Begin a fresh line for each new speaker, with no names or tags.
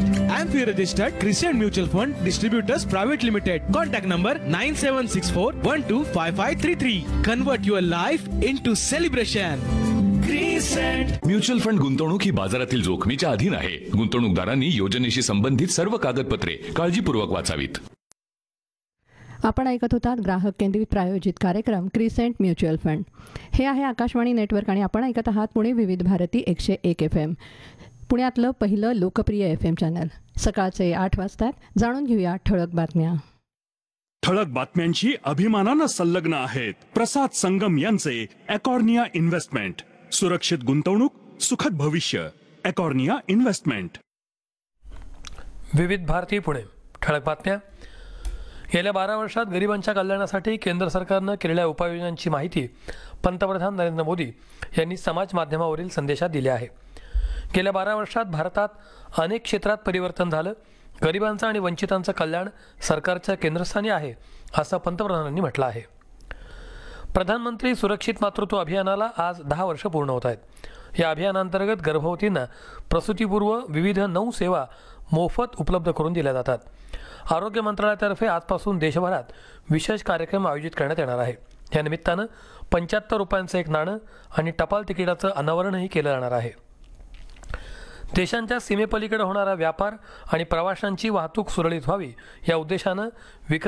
AMFI registered Crescent Mutual Fund Distributors Private Limited. Contact number 9764125533. Convert your life into celebration. Crescent.
Mutual fund गुंतवणूक ही बाजारातील जोखमीच्या अधीन आहे. गुंतवणूकदारांनी योजनेशी संबंधित सर्व कागदपत्रे काळजीपूर्वक वाचावीत.
आपण ऐकत होतात ग्राहक केंद्रित प्रायोजित कार्यक्रम क्रिसेंट म्युच्युअल फंड. हे आहे आकाशवाणी नेटवर्क आणि आपण ऐकत आहात पुणे विविध भारती 101 FM, पुण्यातलं पहिलं लोकप्रिय FM चॅनल. सकाळचे 8 वाजतात. जाणून घेऊया ठळक बातम्या.
ठळक बातम्यांची अभिमानानं संलग्न आहेत प्रसाद संगम यांचे एकॉर्निया इन्व्हेस्टमेंट. सुरक्षित गुंतवणूक, सुखद भविष्य. एकॉर्निया इन्व्हेस्टमेंट.
विविध भारती पुणे. ठळक बातम्या. गेल्या 12 वर्षात गरिबांच्या कल्याणासाठी केंद्र सरकारनं केलेल्या उपाययोजनांची माहिती पंतप्रधान नरेंद्र मोदी यांनी समाज माध्यमावरील संदेशात दिली आहे. गेल्या 12 वर्षात भारतात अनेक क्षेत्रात परिवर्तन झालं. गरिबांचं आणि वंचितांचं कल्याण सरकारच्या केंद्रस्थानी आहे असं पंतप्रधानांनी म्हटलं आहे. प्रधानमंत्री सुरक्षित मातृत्व अभियानाला आज 10 वर्ष पूर्ण होत आहेत. या अभियानांतर्गत गर्भवतींना प्रसूतीपूर्व विविध 9 सेवा मोफत उपलब्ध करून दिल्या जातात. आरोग्य मंत्रालयातर्फे आजपासून देशभरात विशेष कार्यक्रम आयोजित करण्यात येणार आहे. या निमित्तानं 75 रुपयांचं एक नाणं आणि टपाल तिकिटाचं अनावरणही केलं जाणार आहे. देशांच्या सीमेपलीकडे होणारा व्यापार आणि प्रवाशांची वाहतूक सुरळीत व्हावी या उद्देशानं